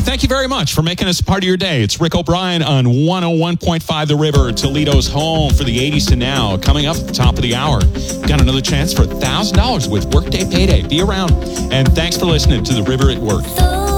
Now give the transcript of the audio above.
thank you very much for making us part of your day. It's Rick O'Brien on 101.5 The River, Toledo's home for the 80s to now. Coming up at the top of the hour, got another chance for $1,000 with Workday Payday. Be around, and thanks for listening to The River at Work.